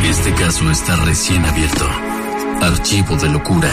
Este caso está recién abierto. Archivo de locura.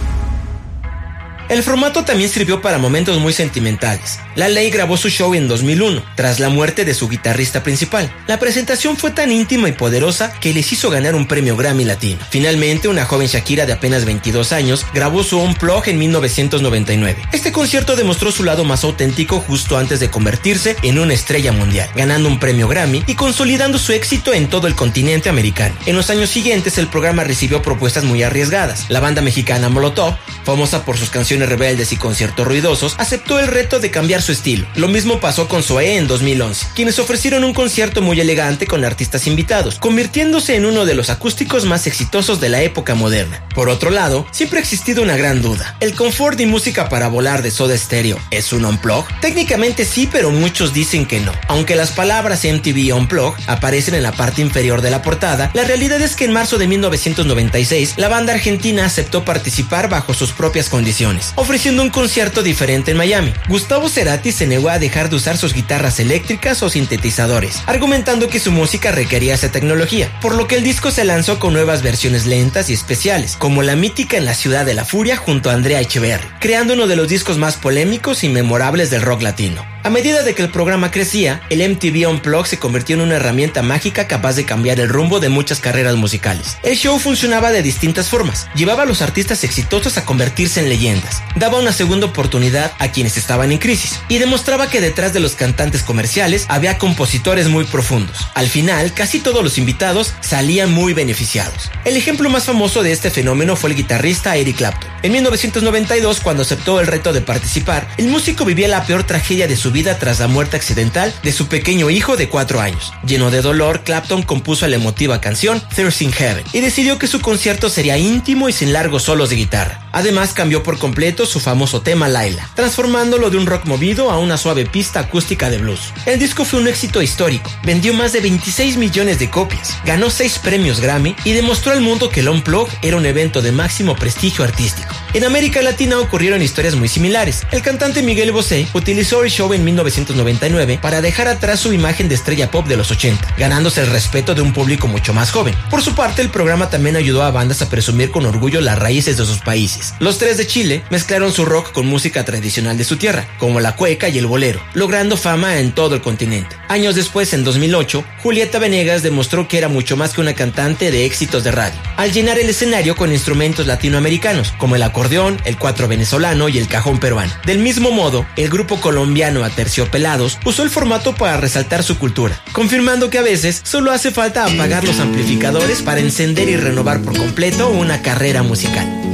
El formato también sirvió para momentos muy sentimentales. La Ley grabó su show en 2001, tras la muerte de su guitarrista principal. La presentación fue tan íntima y poderosa que les hizo ganar un premio Grammy Latino. Finalmente, una joven Shakira de apenas 22 años grabó su Unplugged en 1999. Este concierto demostró su lado más auténtico justo antes de convertirse en una estrella mundial, ganando un premio Grammy y consolidando su éxito en todo el continente americano. En los años siguientes, el programa recibió propuestas muy arriesgadas. La banda mexicana Molotov, famosa por sus canciones rebeldes y conciertos ruidosos, aceptó el reto de cambiar su estilo. Lo mismo pasó con Zoé en 2011, quienes ofrecieron un concierto muy elegante con artistas invitados, convirtiéndose en uno de los acústicos más exitosos de la época moderna. Por otro lado, siempre ha existido una gran duda. ¿El confort y música para volar de Soda Stereo es un unplug? Técnicamente sí, pero muchos dicen que no. Aunque las palabras MTV Unplugged aparecen en la parte inferior de la portada, la realidad es que en marzo de 1996, la banda argentina aceptó participar bajo sus propias condiciones, ofreciendo un concierto diferente en Miami. Gustavo Cerati se negó a dejar de usar sus guitarras eléctricas o sintetizadores, argumentando que su música requería esa tecnología, por lo que el disco se lanzó con nuevas versiones lentas y especiales, como la mítica En la Ciudad de la Furia junto a Andrea Echeverri, creando uno de los discos más polémicos y memorables del rock latino. A medida de que el programa crecía, el MTV Unplugged se convirtió en una herramienta mágica capaz de cambiar el rumbo de muchas carreras musicales. El show funcionaba de distintas formas. Llevaba a los artistas exitosos a convertirse en leyendas, daba una segunda oportunidad a quienes estaban en crisis y demostraba que detrás de los cantantes comerciales había compositores muy profundos. Al final, casi todos los invitados salían muy beneficiados. El ejemplo más famoso de este fenómeno fue el guitarrista Eric Clapton. En 1992, cuando aceptó el reto de participar, el músico vivía la peor tragedia de su vida tras la muerte accidental de su pequeño hijo de 4 años. Lleno de dolor, Clapton compuso la emotiva canción Tears in Heaven y decidió que su concierto sería íntimo y sin largos solos de guitarra. Además, cambió por completo su famoso tema Laila, transformándolo de un rock movido a una suave pista acústica de blues. El disco fue un éxito histórico, vendió más de 26 millones de copias, ganó 6 premios Grammy y demostró al mundo que el Unplugged era un evento de máximo prestigio artístico. En América Latina ocurrieron historias muy similares. El cantante Miguel Bosé utilizó el show en 1999 para dejar atrás su imagen de estrella pop de los 80, ganándose el respeto de un público mucho más joven. Por su parte, el programa también ayudó a bandas a presumir con orgullo las raíces de sus países. Los Tres de Chile mezclaron su rock con música tradicional de su tierra, como la cueca y el bolero, logrando fama en todo el continente. Años después, en 2008, Julieta Venegas demostró que era mucho más que una cantante de éxitos de radio, al llenar el escenario con instrumentos latinoamericanos, como el acordeón, el cuatro venezolano y el cajón peruano. Del mismo modo, el grupo colombiano Aterciopelados usó el formato para resaltar su cultura, confirmando que a veces solo hace falta apagar los amplificadores para encender y renovar por completo una carrera musical.